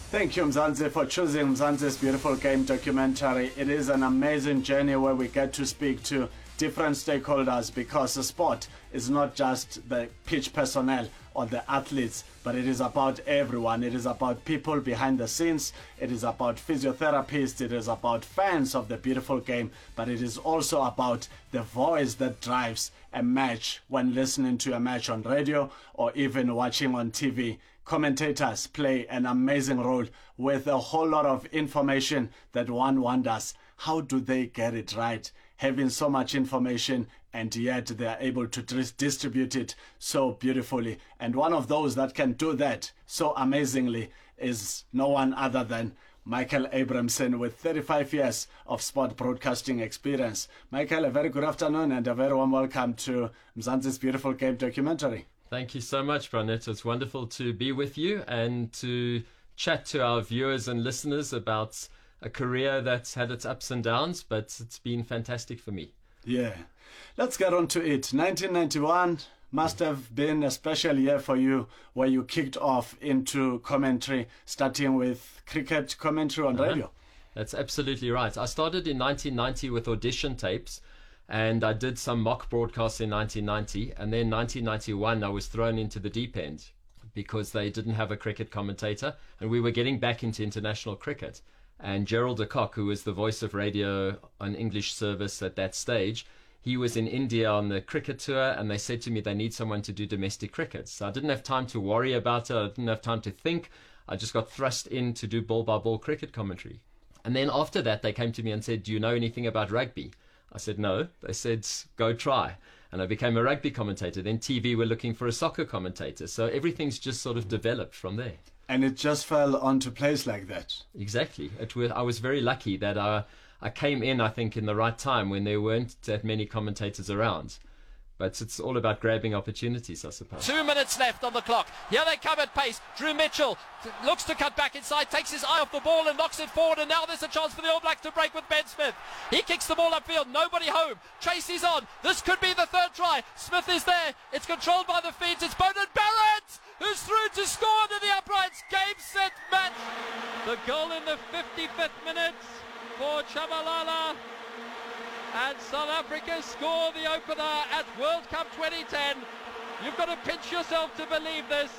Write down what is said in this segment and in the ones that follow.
Thank you, Mzansi, for choosing Mzansi's Beautiful Game documentary. It is an amazing journey where we get to speak to different stakeholders, because the sport is not just the pitch personnel or the athletes, but it is about everyone. It is about people behind the scenes. It is about physiotherapists. It is about fans of the beautiful game, but it is also about the voice that drives a match when listening to a match on radio or even watching on TV. Commentators play an amazing role with a whole lot of information that one wonders, how do they get it right? Having so much information, and yet they are able to distribute it so beautifully. And one of those that can do that so amazingly is no one other than Michael Abramson, with 35 years of sport broadcasting experience. Michael, a very good afternoon and a very warm welcome to Mzansi's Beautiful Game documentary. Thank you so much, Branett. It's wonderful to be with you and to chat to our viewers and listeners about a career that's had its ups and downs, but it's been fantastic for me. Yeah. Let's get on to it. 1991 must have been a special year for you, where you kicked off into commentary, starting with cricket commentary on radio. That's absolutely right. I started in 1990 with audition tapes, and I did some mock broadcasts in 1990, and then 1991 I was thrown into the deep end because they didn't have a cricket commentator, and we were getting back into international cricket. And Gerald de Kock, who was the voice of radio on English service at that stage, he was in India on the cricket tour, and they said to me they need someone to do domestic cricket. So I didn't have time to worry about it. I didn't have time to think. I just got thrust in to do ball-by-ball cricket commentary. And then after that, they came to me and said, do you know anything about rugby? I said, no. They said, go try. And I became a rugby commentator. Then TV were looking for a soccer commentator. So everything's just sort of developed from there. And it just fell onto place like that. Exactly. I was very lucky that I came in, I think, in the right time when there weren't that many commentators around. But it's all about grabbing opportunities, I suppose. 2 minutes left on the clock. Here they come at pace. Drew Mitchell looks to cut back inside, takes his eye off the ball and knocks it forward. And now there's a chance for the All Blacks to break with Ben Smith. He kicks the ball upfield. Nobody home. Tracy's on. This could be the third try. Smith is there. It's controlled by the feet. It's Bowden Barrett, who's through to score to the uprights. Game, set, match. The goal in the 55th minute for Chabalala. And South Africa score the opener at World Cup 2010. You've got to pinch yourself to believe this.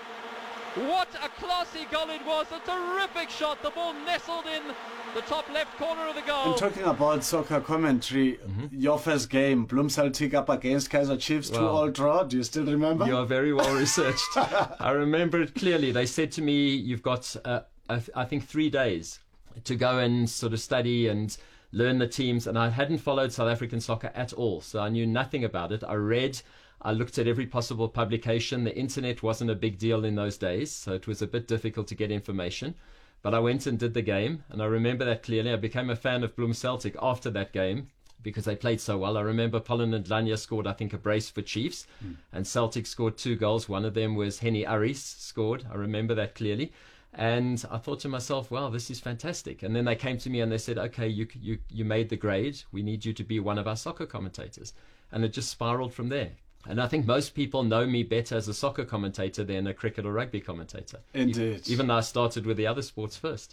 What a classy goal it was. A terrific shot. The ball nestled in the top left corner of the goal. And talking about soccer commentary, your first game, Bloem Celtic up against Kaizer Chiefs, 2-2 draw. Do you still remember? You are very well researched. I remember it clearly. They said to me, you've got, I think, 3 days to go and sort of study and learn the teams. And I hadn't followed South African soccer at all, so I knew nothing about it. I looked at every possible publication. The internet wasn't a big deal in those days, so it was a bit difficult to get information. But I went and did the game, and I remember that clearly. I became a fan of Bloem Celtic after that game because they played so well. I remember Pollen and Lanya scored, I think, a brace for Chiefs, and Celtic scored 2 goals. One of them was Henny Aris scored. I remember that clearly. And I thought to myself, wow, this is fantastic. And then they came to me and they said, okay, you made the grade. We need you to be one of our soccer commentators. And it just spiraled from there. And I think most people know me better as a soccer commentator than a cricket or rugby commentator. Indeed. Even though I started with the other sports first.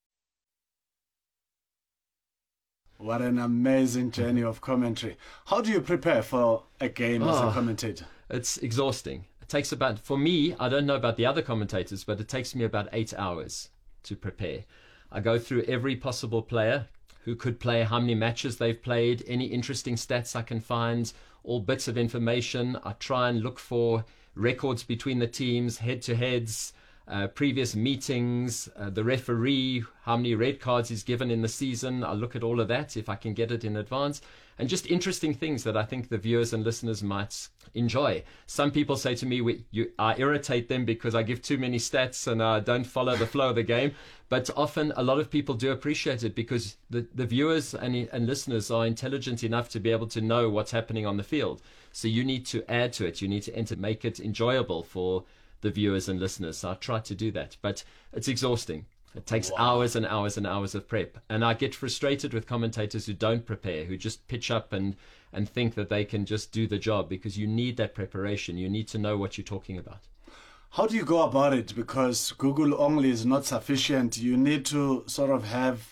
What an amazing journey of commentary. How do you prepare for a game as a commentator? It's exhausting. It takes about, for me, I don't know about the other commentators, but it takes me about 8 hours to prepare. I go through every possible player, who could play, how many matches they've played, any interesting stats I can find, all bits of information. I try and look for records between the teams, head-to-heads, previous meetings, the referee, how many red cards he's given in the season. I look at all of that if I can get it in advance. And just interesting things that I think the viewers and listeners might enjoy. Some people say to me, I irritate them because I give too many stats and I don't follow the flow of the game. But often a lot of people do appreciate it because the viewers and listeners are intelligent enough to be able to know what's happening on the field. So you need to add to it. You need to make it enjoyable for the viewers and listeners. So I try to do that. But it's exhausting. It takes hours and hours and hours of prep. And I get frustrated with commentators who don't prepare, who just pitch up and think that they can just do the job, because you need that preparation. You need to know what you're talking about. How do you go about it? Because Google only is not sufficient. You need to sort of have,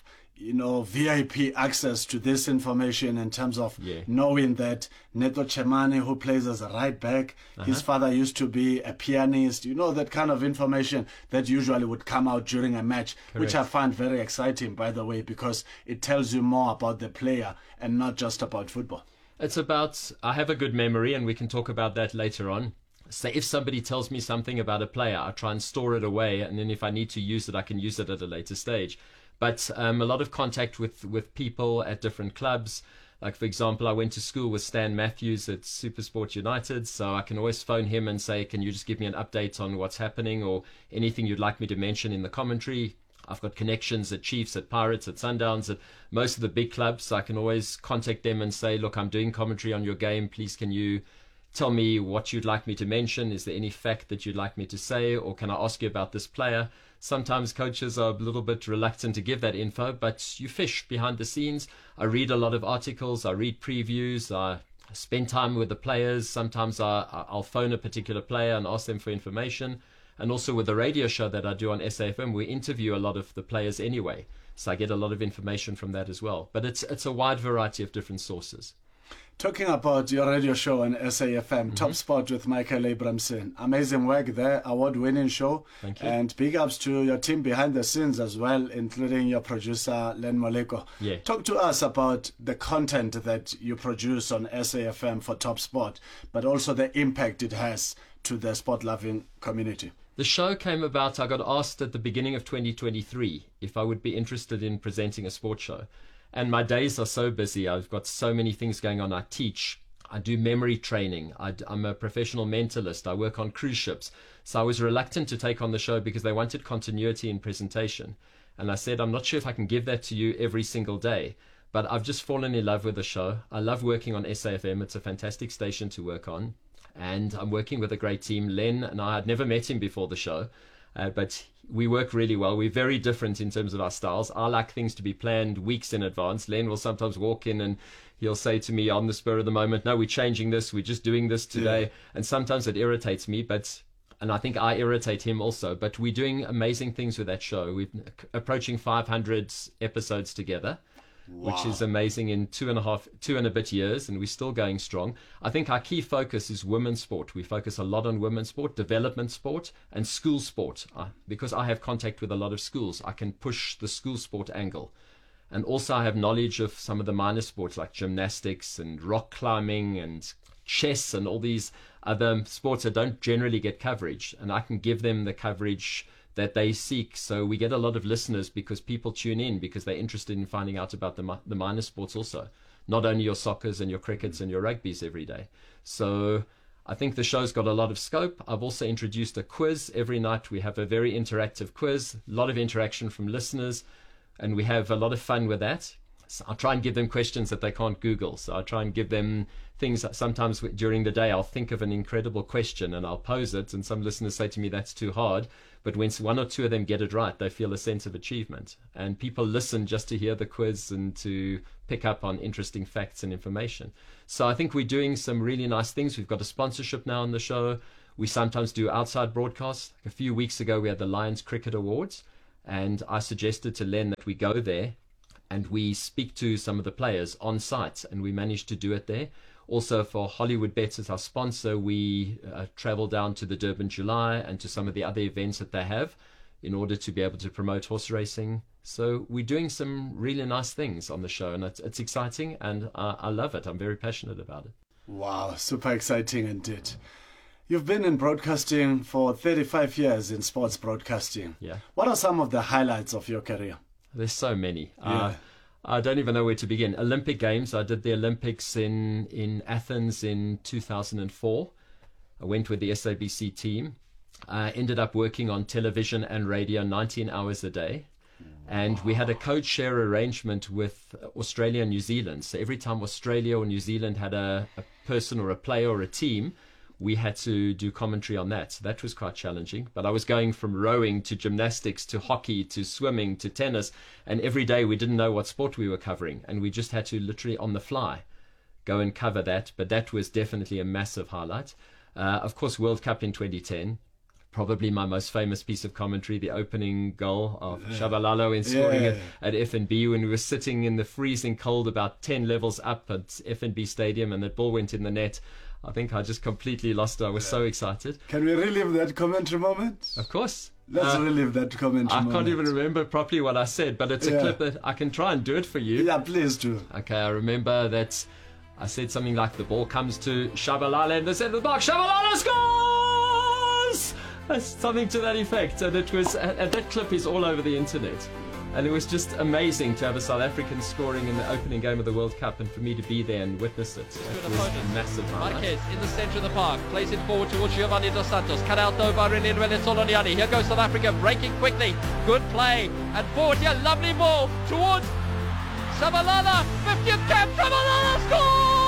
VIP access to this information in terms of knowing that Neto Chemane, who plays as a right back, his father used to be a pianist. That kind of information that usually would come out during a match, which I find very exciting, by the way, because it tells you more about the player and not just about football. It's about, I have a good memory, and we can talk about that later on. So if somebody tells me something about a player, I try and store it away, and then if I need to use it, I can use it at a later stage. But a lot of contact with people at different clubs. Like, for example, I went to school with Stan Matthews at Supersport United, so I can always phone him and say, can you just give me an update on what's happening or anything you'd like me to mention in the commentary? I've got connections at Chiefs, at Pirates, at Sundowns, at most of the big clubs, so I can always contact them and say, look, I'm doing commentary on your game. Please, can you tell me what you'd like me to mention? Is there any fact that you'd like me to say? Or can I ask you about this player? Sometimes coaches are a little bit reluctant to give that info, but you fish behind the scenes. I read a lot of articles. I read previews. I spend time with the players. Sometimes I'll phone a particular player and ask them for information. And also with the radio show that I do on SAFM, we interview a lot of the players anyway. So I get a lot of information from that as well. But it's a wide variety of different sources. Talking about your radio show on SAFM, Top Spot with Michael Abramson. Amazing work there, award-winning show. Thank you. And big ups to your team behind the scenes as well, including your producer, Len Moleko. Yeah. Talk to us about the content that you produce on SAFM for Top Spot, but also the impact it has to the sport-loving community. The show came about, I got asked at the beginning of 2023 if I would be interested in presenting a sports show. And my days are so busy. I've got so many things going on. I teach. I do memory training. I'm a professional mentalist. I work on cruise ships. So I was reluctant to take on the show because they wanted continuity in presentation. And I said, I'm not sure if I can give that to you every single day. But I've just fallen in love with the show. I love working on SAFM. It's a fantastic station to work on. And I'm working with a great team. Len and I had never met him before the show. But we work really well. We're very different in terms of our styles. I like things to be planned weeks in advance. Len will sometimes walk in and he'll say to me on the spur of the moment, no, we're changing this. We're just doing this today. Yeah. And sometimes it irritates me, and I think I irritate him also. But we're doing amazing things with that show. We're approaching 500 episodes together. Wow. Which is amazing in 2 and a bit years, and we're still going strong. I think our key focus is women's sport. We focus a lot on women's sport, development sport, and school sport. Because I have contact with a lot of schools, I can push the school sport angle. And also I have knowledge of some of the minor sports like gymnastics and rock climbing and chess and all these other sports that don't generally get coverage. And I can give them the coverage that they seek. So we get a lot of listeners because people tune in because they're interested in finding out about the minor sports also, not only your soccers and your crickets and your rugbies every day. So I think the show's got a lot of scope. I've also introduced a quiz. Every night we have a very interactive quiz, a lot of interaction from listeners, and we have a lot of fun with that. So I'll try and give them questions that they can't Google. So I try and give them things that sometimes during the day I'll think of an incredible question and I'll pose it, and some listeners say to me that's too hard. But when one or two of them get it right, they feel a sense of achievement. And people listen just to hear the quiz and to pick up on interesting facts and information. So I think we're doing some really nice things. We've got a sponsorship now on the show. We sometimes do outside broadcasts. A few weeks ago, we had the Lions Cricket Awards. And I suggested to Len that we go there and we speak to some of the players on site. And we managed to do it there. Also for Hollywood Bets as our sponsor, we travel down to the Durban July and to some of the other events that they have in order to be able to promote horse racing. So we're doing some really nice things on the show, and it's exciting, and I love it. I'm very passionate about it. Wow, super exciting indeed. You've been in broadcasting for 35 years in sports broadcasting. Yeah. What are some of the highlights of your career? There's so many. Yeah. I don't even know where to begin. Olympic Games. I did the Olympics in Athens in 2004. I went with the SABC team. I ended up working on television and radio 19 hours a day. And we had a code share arrangement with Australia and New Zealand. So every time Australia or New Zealand had a person or a player or a team, we had to do commentary on that. So that was quite challenging. But I was going from rowing to gymnastics to hockey to swimming to tennis. And every day we didn't know what sport we were covering. And we just had to literally on the fly go and cover that. But that was definitely a massive highlight. Of course, World Cup in 2010. probably my most famous piece of commentary, the opening goal of Shabalala in scoring at FNB when we were sitting in the freezing cold about 10 levels up at FNB Stadium and that ball went in the net. I think I just completely lost it. I was so excited. Can we relive that commentary moment? Of course. Let's relive that commentary moment. I can't even remember properly what I said, but it's a clip that I can try and do it for you. Yeah, please do. Okay, I remember that I said something like the ball comes to Shabalala and they said, Shabalala scores! Something to that effect. And it was, and that clip is all over the internet. And it was just amazing to have a South African scoring in the opening game of the World Cup and for me to be there and witness it. It was a massive highlight. Marquez in the centre of the park, plays it forward towards Giovanni Dos Santos. Cut out though by René Soloniani. Here goes South Africa, breaking quickly. Good play. And forward here, lovely ball towards Shabalala. 50th cap, Shabalala scores!